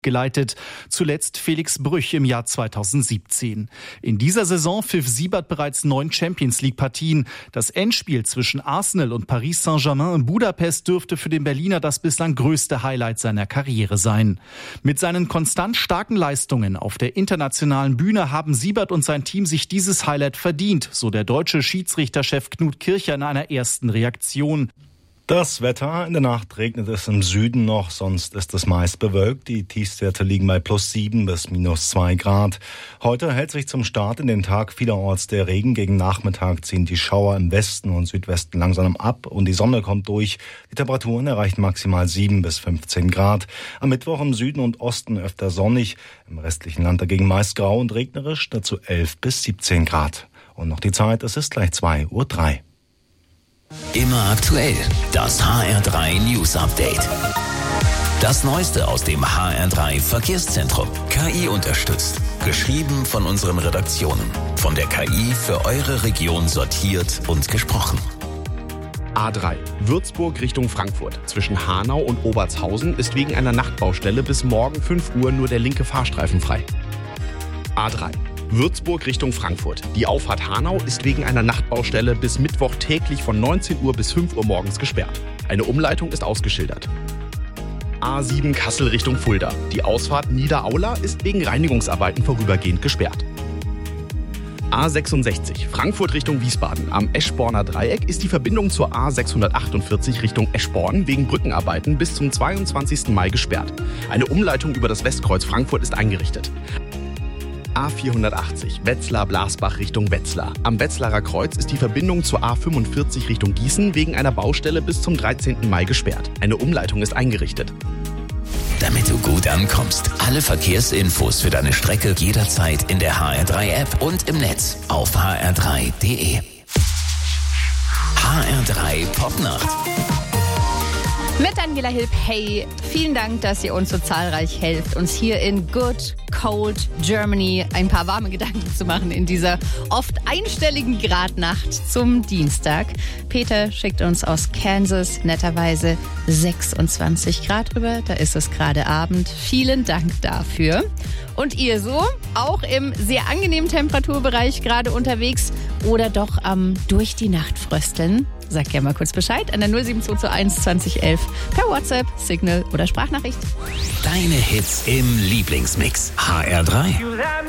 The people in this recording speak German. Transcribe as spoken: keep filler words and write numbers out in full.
geleitet, zuletzt Felix Brüch im Jahr zweitausendsiebzehn. In dieser Saison pfiff Siebert bereits neun Champions-League-Partien. Das Endspiel zwischen Arsenal und Paris Saint-Germain in Budapest dürfte für den Berliner das bislang größte Highlight seiner Karriere sein. Mit seinen konstant starken Leistungen auf der internationalen Bühne haben Siebert und sein Team sich dieses Highlight verdient, so der deutsche Schiedsrichterchef Knut Kircher in einer ersten Reaktion. Das Wetter: In der Nacht regnet es im Süden noch, sonst ist es meist bewölkt. Die Tiefstwerte liegen bei plus sieben bis minus zwei Grad. Heute hält sich zum Start in den Tag vielerorts der Regen. Gegen Nachmittag ziehen die Schauer im Westen und Südwesten langsam ab und die Sonne kommt durch. Die Temperaturen erreichen maximal sieben bis fünfzehn Grad. Am Mittwoch im Süden und Osten öfter sonnig, im restlichen Land dagegen meist grau und regnerisch, dazu elf bis siebzehn Grad. Und noch die Zeit, es ist gleich zwei Uhr drei. Immer aktuell, das H R drei News Update. Das Neueste aus dem H R drei Verkehrszentrum. K I unterstützt. Geschrieben von unseren Redaktionen. Von der K I für eure Region sortiert und gesprochen. A drei. Würzburg Richtung Frankfurt. Zwischen Hanau und Obertshausen ist wegen einer Nachtbaustelle bis morgen fünf Uhr nur der linke Fahrstreifen frei. A drei. Würzburg Richtung Frankfurt. Die Auffahrt Hanau ist wegen einer Nachtbaustelle bis Mittwoch täglich von neunzehn Uhr bis fünf Uhr morgens gesperrt. Eine Umleitung ist ausgeschildert. A sieben Kassel Richtung Fulda. Die Ausfahrt Niederaula ist wegen Reinigungsarbeiten vorübergehend gesperrt. A sechsundsechzig Frankfurt Richtung Wiesbaden. Am Eschborner Dreieck ist die Verbindung zur A sechshundertachtundvierzig Richtung Eschborn wegen Brückenarbeiten bis zum zweiundzwanzigsten Mai gesperrt. Eine Umleitung über das Westkreuz Frankfurt ist eingerichtet. A vierhundertachtzig Wetzlar-Blasbach Richtung Wetzlar. Am Wetzlarer Kreuz ist die Verbindung zur A fünfundvierzig Richtung Gießen wegen einer Baustelle bis zum dreizehnten Mai gesperrt. Eine Umleitung ist eingerichtet. Damit du gut ankommst, alle Verkehrsinfos für deine Strecke jederzeit in der H R drei App und im Netz auf h r drei punkt d e. H R drei Popnacht. Mit Angela Hilb, hey, vielen Dank, dass ihr uns so zahlreich helft, uns hier in Good Cold Germany ein paar warme Gedanken zu machen in dieser oft einstelligen Gradnacht zum Dienstag. Peter schickt uns aus Kansas netterweise sechsundzwanzig Grad rüber, da ist es gerade Abend. Vielen Dank dafür. Und ihr so, auch im sehr angenehmen Temperaturbereich gerade unterwegs oder doch am durch die Nacht frösteln? Sagt gerne mal kurz Bescheid an der null sieben zwei zwei eins zwanzig elf per WhatsApp, Signal oder Sprachnachricht. Deine Hits im Lieblingsmix. H R drei.